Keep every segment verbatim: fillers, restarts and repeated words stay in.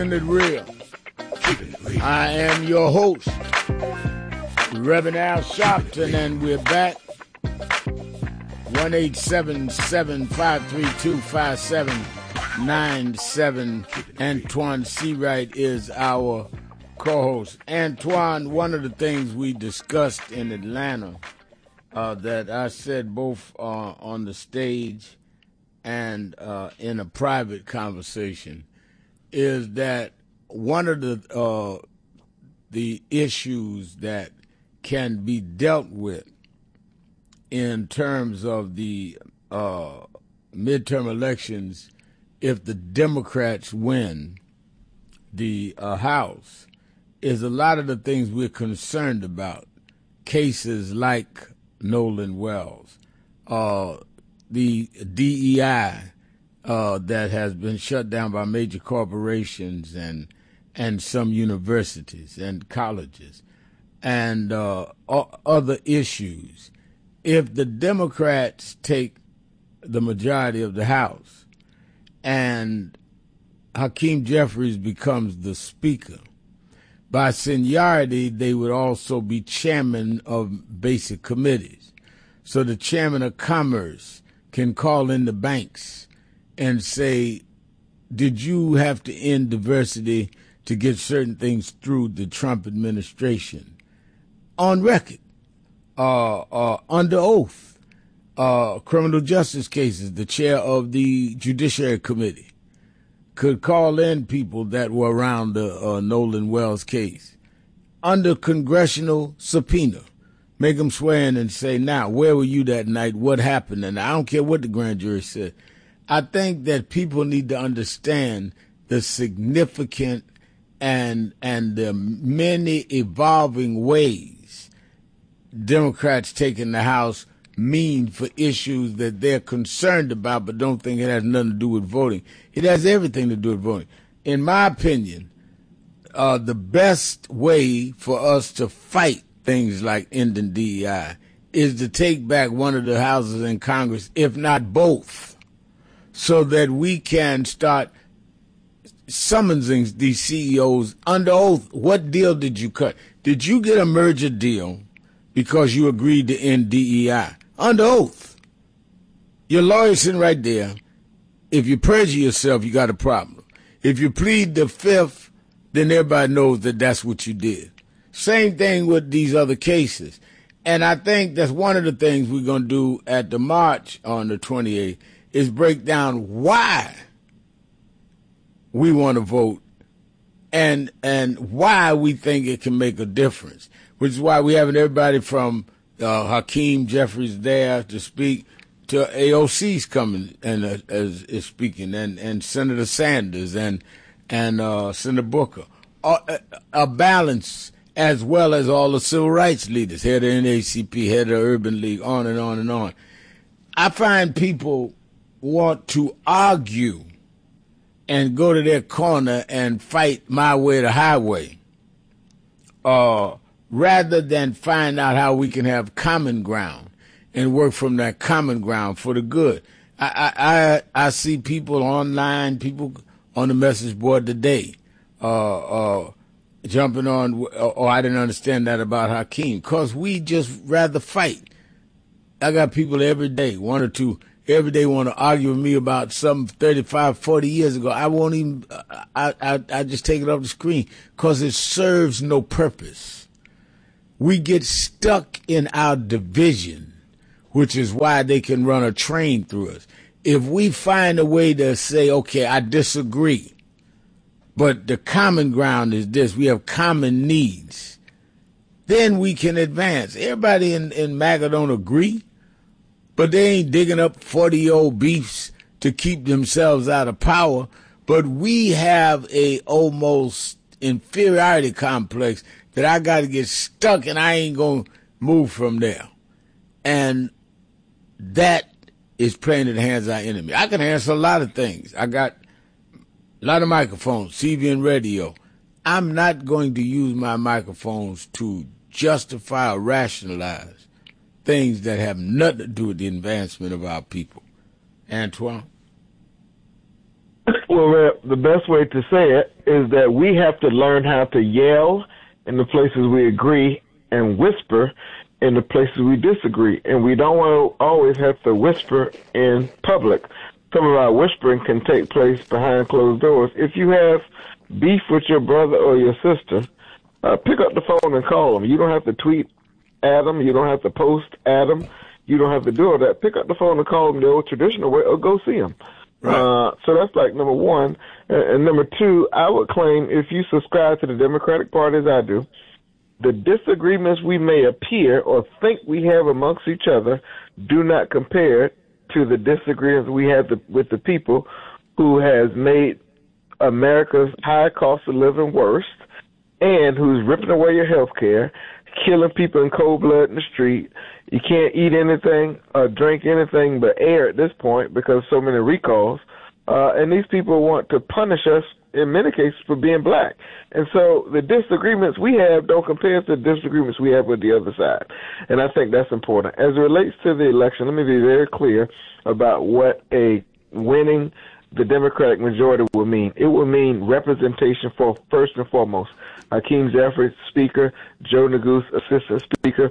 Keeping it real. I am your host, Reverend Al Sharpton, and we're back. one eight seven seven, five three two, five seven nine seven. Antoine Seawright is our co-host. Antoine, one of the things we discussed in Atlanta uh, that I said both uh, on the stage and uh, in a private conversation is that one of the uh, the issues that can be dealt with in terms of the uh, midterm elections, if the Democrats win the uh, House, is a lot of the things we're concerned about. Cases like Nolan Wells, uh, the D E I uh, that has been shut down by major corporations and and some universities and colleges, and uh, other issues. If the Democrats take the majority of the House and Hakeem Jeffries becomes the Speaker, by seniority, they would also be chairman of basic committees. So the chairman of Commerce can call in the banks and say, did you have to end diversity to get certain things through the Trump administration? On record, uh, uh, under oath, uh, criminal justice cases, the chair of the Judiciary Committee could call in people that were around the uh, Nolan Wells case under congressional subpoena, make them swear in and say, now, where were you that night? What happened? And I don't care what the grand jury said. I think that people need to understand the significant and and the many evolving ways Democrats taking the House mean for issues that they're concerned about but don't think it has nothing to do with voting. It has everything to do with voting. In my opinion, uh, the best way for us to fight things like ending D E I is to take back one of the houses in Congress, if not both, so that we can start summoning these C E Os under oath. What deal did you cut? Did you get a merger deal because you agreed to end D E I? Under oath. Your lawyer's sitting right there. If you perjure yourself, you got a problem. If you plead the fifth, then everybody knows that that's what you did. Same thing with these other cases. And I think that's one of the things we're going to do at the march on the twenty-eighth is break down why we want to vote and and why we think it can make a difference, which is why we having everybody from uh, Hakeem Jeffries there to speak, to A O C's coming and uh, is, is speaking, and, and Senator Sanders and and uh, Senator Booker. A, a balance, as well as all the civil rights leaders, head of N double A C P, head of the Urban League, on and on and on. I find people want to argue and go to their corner and fight my way the highway, uh, rather than find out how we can have common ground and work from that common ground for the good. I, I, I, I see people online, people on the message board today, uh, uh, jumping on, oh, I didn't understand that about Hakeem, because we just rather fight. I got people every day, one or two, every day want to argue with me about something thirty-five, forty years ago. I won't even, I, I, I just take it off the screen because it serves no purpose. We get stuck in our division, which is why they can run a train through us. If we find a way to say, okay, I disagree, but the common ground is this, we have common needs, then we can advance. Everybody in, in MAGA don't agree, but they ain't digging up forty-year-old beefs to keep themselves out of power. But we have a almost inferiority complex that I got to get stuck and I ain't going to move from there. And that is playing in the hands of our enemy. I can answer a lot of things. I got a lot of microphones, T V and radio. I'm not going to use my microphones to justify or rationalize things that have nothing to do with the advancement of our people. Antoine? Well, Rep, the best way to say it is that we have to learn how to yell in the places we agree and whisper in the places we disagree. And we don't want to always have to whisper in public. Some of our whispering can take place behind closed doors. If you have beef with your brother or your sister, uh, pick up the phone and call them. You don't have to tweet at them. You don't have to post at them. You don't have to do all that. Pick up the phone and call them the old traditional way, or go see them. Right. Uh, so that's like number one. And, and number two, I would claim if you subscribe to the Democratic Party as I do, the disagreements we may appear or think we have amongst each other do not compare to the disagreements we have to, with the people who has made America's high cost of living worse and who's ripping away your health care, killing people in cold blood in the street. You can't eat anything or drink anything but air at this point because so many recalls. Uh, and these people want to punish us in many cases for being black. And so the disagreements we have don't compare to the disagreements we have with the other side. And I think that's important. As it relates to the election, let me be very clear about what a winning the Democratic majority will mean. It will mean representation for, first and foremost, Hakeem Jeffries, Speaker, Joe Neguse, Assistant Speaker,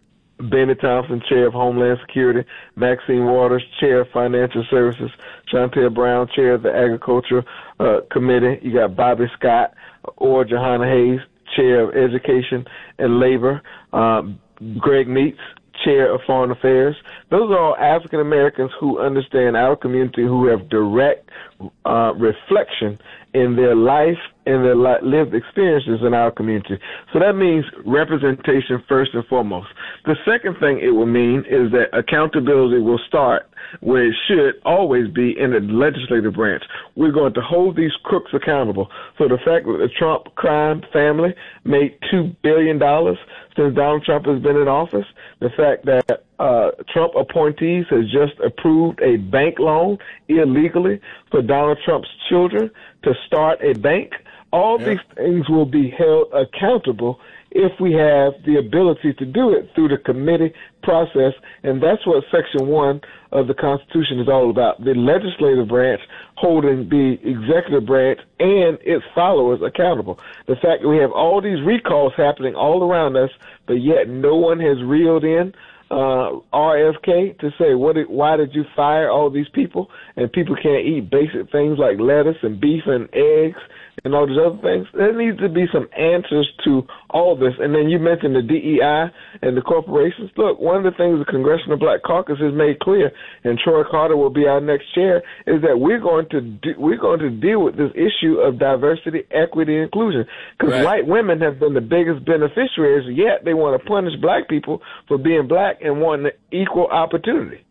Benny Thompson, Chair of Homeland Security, Maxine Waters, Chair of Financial Services, Chantel Brown, Chair of the Agriculture uh, Committee. You got Bobby Scott, or Johanna Hayes, Chair of Education and Labor, um, Greg Meeks, Chair of Foreign Affairs. Those are all African Americans who understand our community, who have direct uh, reflection in their life and their li- lived experiences in our community. So that means representation first and foremost. The second thing it will mean is that accountability will start where it should always be in the legislative branch. We're going to hold these crooks accountable. So the fact that the Trump crime family made two billion dollars since Donald Trump has been in office, the fact that uh, Trump appointees has just approved a bank loan illegally for Donald Trump's children to start a bank, all yeah. these things will be held accountable if we have the ability to do it through the committee process. And that's what Section one of the Constitution is all about, the legislative branch holding the executive branch and its followers accountable. The fact that we have all these recalls happening all around us, but yet no one has reeled in uh, R F K to say, what? Did, why did you fire all these people? And people can't eat basic things like lettuce and beef and eggs and all these other things. There needs to be some answers to all this. And then you mentioned the D E I and the corporations. Look, one of the things the Congressional Black Caucus has made clear, and Troy Carter will be our next chair, is that we're going to do, we're going to deal with this issue of diversity, equity, and inclusion. Because right. white women have been the biggest beneficiaries, yet they want to punish black people for being black and wanting equal opportunity.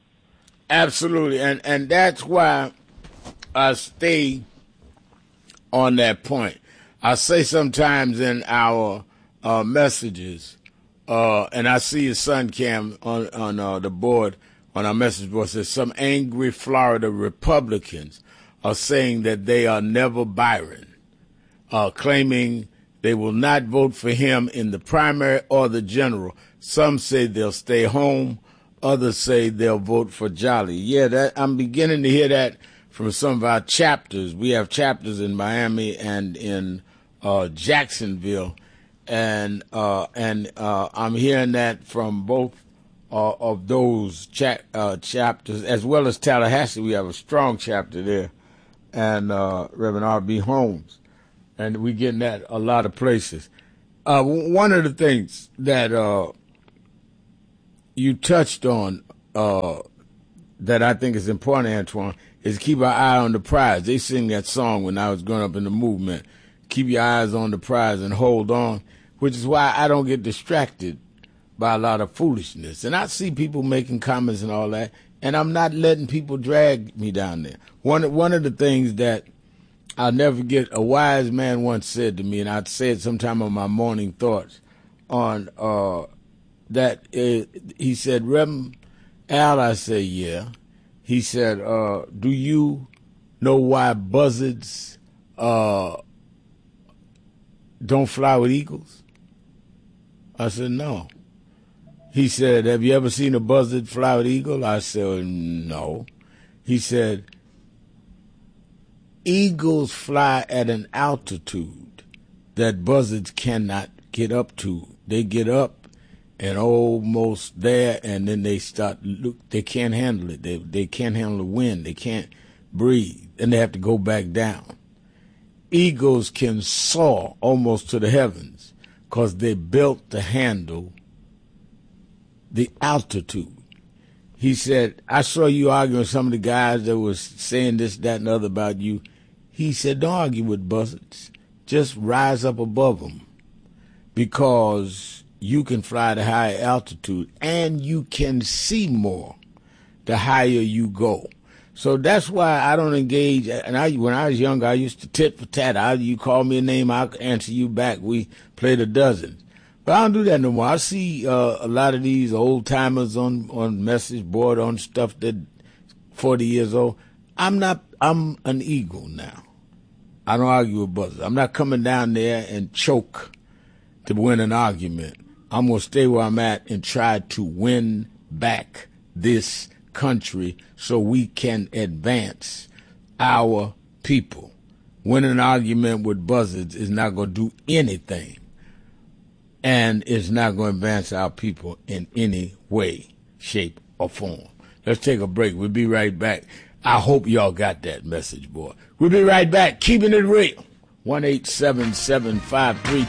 Absolutely, and and that's why I stay on that point. I say sometimes in our uh, messages, uh, and I see your son Cam on on uh, the board on our message board says some angry Florida Republicans are saying that they are never Byron, uh, claiming they will not vote for him in the primary or the general. Some say they'll stay home. Others say they'll vote for Jolly. Yeah, that I'm beginning to hear that from some of our chapters. We have chapters in Miami and in uh, Jacksonville, and uh, and uh, I'm hearing that from both uh, of those cha- uh, chapters, as well as Tallahassee. We have a strong chapter there, and uh, Reverend R B Holmes, and we're getting that a lot of places. Uh, one of the things that uh, you touched on uh, that I think is important, Antoine, is keep our eye on the prize. They sing that song when I was growing up in the movement. Keep your eyes on the prize and hold on, which is why I don't get distracted by a lot of foolishness. And I see people making comments and all that, and I'm not letting people drag me down there. One, one of the things that I'll never forget, a wise man once said to me, and I'd say it sometime on my morning thoughts, on uh, that uh, he said, Reverend Al, I say, yeah. He said, uh, do you know why buzzards uh, don't fly with eagles? I said, no. He said, have you ever seen a buzzard fly with eagle? I said, no. He said, Eagles fly at an altitude that buzzards cannot get up to. They get up and almost there, and then they start look. They can't handle it. They they can't handle the wind. They can't breathe, and they have to go back down. Eagles can soar almost to the heavens because they built to handle the altitude. He said, I saw you arguing with some of the guys that was saying this, that, and the other about you. He said, don't argue with buzzards. Just rise up above them, because you can fly to higher altitude and you can see more the higher you go. So that's why I don't engage. And I, when I was younger, I used to tit for tat. I, you call me a name, I'll answer you back. We played a dozen. But I don't do that no more. I see uh, a lot of these old timers on, on message board on stuff that forty years old. I'm not, I'm an eagle now. I don't argue with buzzards. I'm not coming down there and choke to win an argument. I'm going to stay where I'm at and try to win back this country so we can advance our people. Winning an argument with buzzards is not going to do anything, and it's not going to advance our people in any way, shape, or form. Let's take a break. We'll be right back. I hope y'all got that message, boy. We'll be right back. Keeping it real. one eight seven seven, five three